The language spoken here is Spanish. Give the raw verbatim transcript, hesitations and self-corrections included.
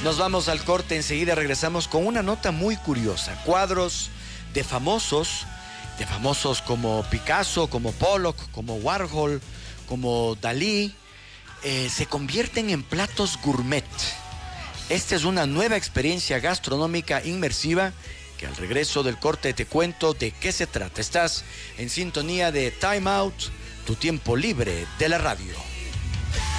Nos vamos al corte, enseguida regresamos con una nota muy curiosa. Cuadros de famosos, de famosos como Picasso, como Pollock, como Warhol, como Dalí, eh, se convierten en platos gourmet. Esta es una nueva experiencia gastronómica inmersiva que al regreso del corte te cuento de qué se trata. Estás en sintonía de Time Out, tu tiempo libre de la radio.